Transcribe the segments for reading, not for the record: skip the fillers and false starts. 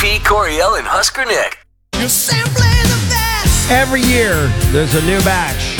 JP, Coriel, and Husker Nick. You're simply the best. Every year, there's a new batch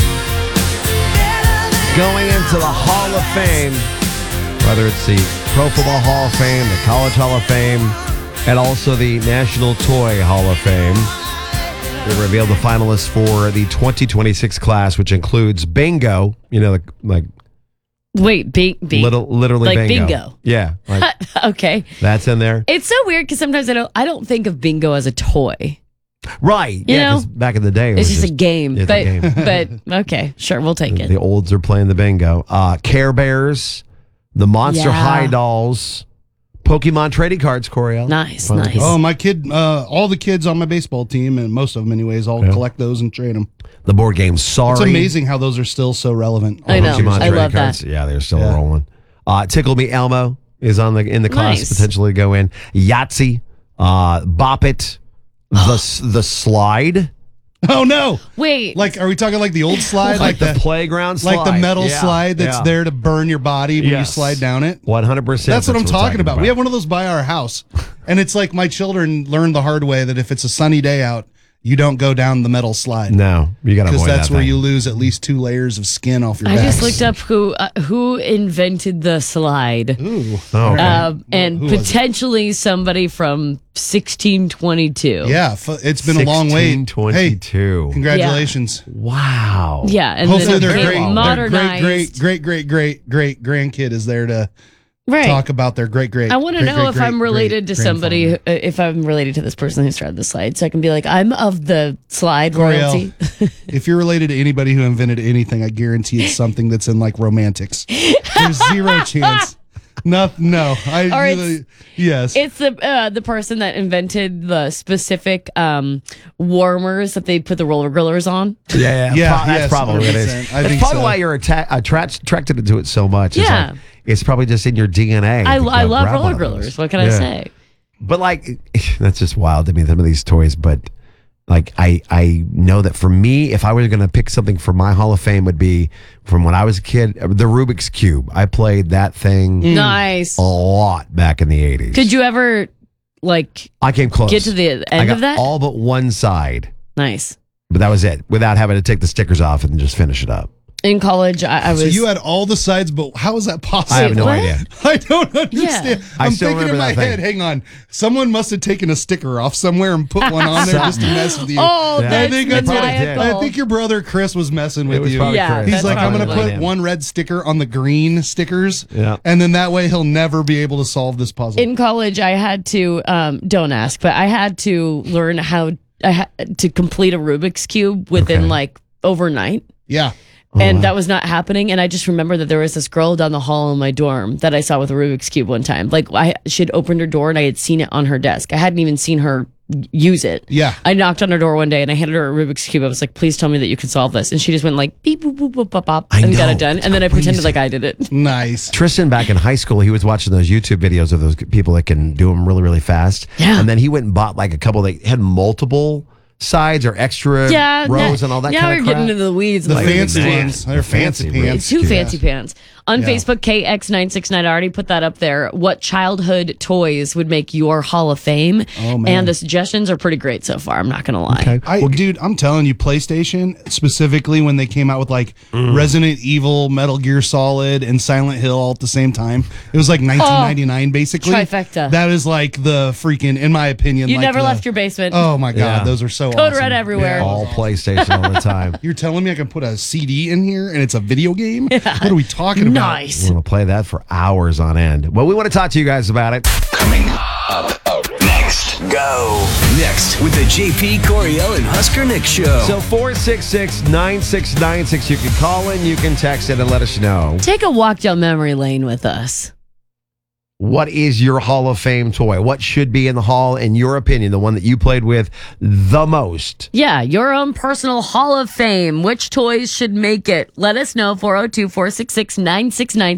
going into the Hall of Fame, whether it's the Pro Football Hall of Fame, the College Hall of Fame, and also the National Toy Hall of Fame. We revealed the finalists for the 2026 class, which includes bingo, like Wait, literally like bingo. Yeah, like Okay. that's in there. It's so weird because sometimes I don't think of bingo as a toy. Right. You know? 'Cause back in the day, it It's was just a game. it's a game. But okay, sure, we'll take it. The olds are playing the bingo. Care Bears, the Monster Yeah. High Dolls, Pokemon trading cards, Coriel. Nice. Oh, my kid, all the kids on my baseball team, and most of them anyways, all collect those and trade them. The board game Sorry. It's amazing how those are still so relevant. I know. Pokemon I trading love cards. that. Yeah, they're still Yeah. rolling. Tickle Me Elmo is in the class, Nice. potentially go in. Yahtzee, Bop It, the Slide. Oh, no. Wait. Like, are we talking like the old slide? Like the playground slide. like the metal Yeah, slide that's yeah. there to burn your body when you Yes. slide down it? 100%. That's what I'm talking about. We have one of those by our house. And it's like my children learned the hard way that if it's a sunny day out, you don't go down the metal slide. No, you got to Because avoid that's that where thing. you lose at least 2 layers of skin off your I back. just looked up who invented the slide. Ooh. Oh, okay. And Who was it? potentially somebody from 1622. Yeah, it's been a long wait. 1622. Hey, congratulations. Wow. Yeah, and Hopefully then their it great, modernized. great grandkid is there to Right. talk about their great. I want to know if I'm related to somebody, if I'm related to this person who started the slide, so I can be like, I'm of the slide royalty. If you're related to anybody who invented anything, I guarantee it's something that's in like romantics. There's zero chance. No. Or Yes. It's the person that invented the specific warmers that they put the roller grillers on. Yeah, Yeah, that's yes, probably what it is. 100%. I That's think probably so. why you're attracted to it so much. It's Yeah. like, it's probably just in your DNA. I to love grab roller one of those. grillers. What can I Yeah. say? But like, that's just wild to me, some of these toys. But like, I know that for me, if I was going to pick something for my Hall of Fame, would be from when I was a kid, the Rubik's Cube. I played that thing Nice. a lot back in the 80s. Could you ever like I came close. get to the I end got of that? all but one side, Nice. but that was it, without having to take the stickers off and just finish it up. In college, I was. So you had all the sides, but how is that possible? I have no what? idea. I don't understand. Yeah. I I'm still thinking in remember my that thing. head, hang on. Someone must have taken a sticker off somewhere and put one on there just to mess with you. Oh, Yeah. that's I think that's what maniacal. I think your brother Chris was messing with It was you. probably Yeah, Chris. He's that's like, I'm going to probably put him. one red sticker on the green stickers. Yeah. And then that way he'll never be able to solve this puzzle. In college, I had to don't ask, but I had to learn how to complete a Rubik's Cube within Okay. like overnight. yeah. And that was not happening. And I just remember that there was this girl down the hall in my dorm that I saw with a Rubik's Cube one time. Like she had opened her door and I had seen it on her desk. I hadn't even seen her use it. Yeah. I knocked on her door one day and I handed her a Rubik's Cube. I was like, please tell me that you can solve this. And she just went like beep, boop, boop, boop, bop, bop, I and got know. it done. And then I pretended like I did it. Nice. Tristan, back in high school, he was watching those YouTube videos of those people that can do them really, really fast. Yeah. And then he went and bought like a couple that had multiple sides or extra rows and all that now kind we're of crap. getting into the weeds. The like, fancy man. ones. They're fancy fancy pants. Two Cute. fancy pants. On Yeah. Facebook, KX969, I already put that up there. What childhood toys would make your Hall of Fame? Oh, man. And the suggestions are pretty great so far. I'm not going to lie. Okay. Dude, I'm telling you, PlayStation, specifically when they came out with like Resident Evil, Metal Gear Solid, and Silent Hill all at the same time. It was like 1999, basically. Trifecta. That is like the freaking, in my opinion, You like never the- left your basement. Oh my God, Yeah. those are so Code awesome. Red everywhere. Yeah. All PlayStation all the time. You're telling me I can put a CD in here and it's a video game? What are we talking about? Nice. We're going to play that for hours on end. Well, we want to talk to you guys about it. Coming up next. Go. Next with the JP, Coriel, and Husker Nick show. So 466-9696. You can call in, you can text it, and let us know. Take a walk down memory lane with us. What is your Hall of Fame toy? What should be in the Hall, in your opinion, the one that you played with the most? Yeah, your own personal Hall of Fame. Which toys should make it? Let us know, 402-466-9696.